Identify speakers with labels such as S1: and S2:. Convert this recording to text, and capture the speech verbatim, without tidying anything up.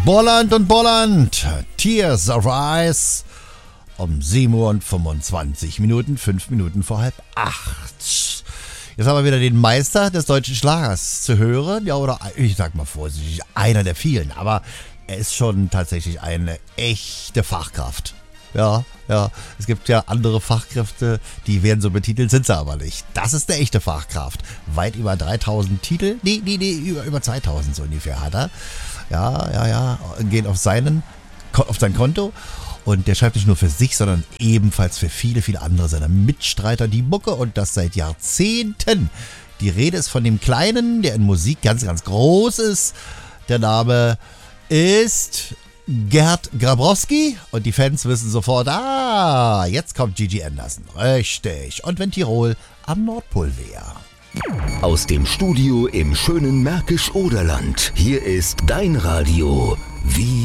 S1: Bolland und Bolland, Tears of Ice, um sieben Uhr und fünfundzwanzig Minuten, fünf Minuten vor halb acht. Jetzt haben wir wieder den Meister des deutschen Schlagers zu hören, ja, oder ich sag mal vorsichtig, einer der vielen, aber er ist schon tatsächlich eine echte Fachkraft. Ja, ja, es gibt ja andere Fachkräfte, die werden so betitelt, sind sie aber nicht. Das ist eine echte Fachkraft. Weit über dreitausend Titel, nee, nee, nee, über, über zweitausend so ungefähr hat er. Ja, ja, ja, gehen auf seinen, auf sein Konto. Und der schreibt nicht nur für sich, sondern ebenfalls für viele, viele andere seiner Mitstreiter die Mucke und das seit Jahrzehnten. Die Rede ist von dem Kleinen, der in Musik ganz, ganz groß ist. Der Name ist Gerd Grabrowski und die Fans wissen sofort, ah, jetzt kommt Gigi Anderson. Richtig. Und wenn Tirol am Nordpol wäre.
S2: Aus dem Studio im schönen Märkisch-Oderland. Hier ist dein Radio. Wie